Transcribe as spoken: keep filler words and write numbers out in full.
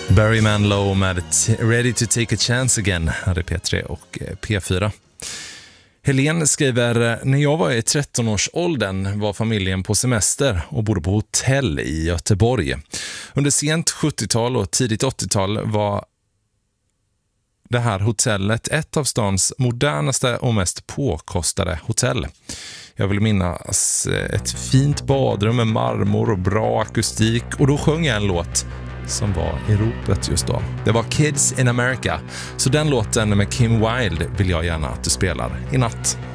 Barry Manilow med Ready to take a chance again hade P tre och P fyra. Helene skriver: när jag var i tretton-årsåldern var familjen på semester och bodde på hotell i Göteborg. Under sent sjuttiotal och tidigt åttiotal var det här hotellet ett av stans modernaste och mest påkostade hotell. Jag vill minnas ett fint badrum med marmor och bra akustik, och då sjöng jag en låt som var i ropet just då. Det var Kids in America, så den låten med Kim Wilde vill jag gärna att du spelar i natt.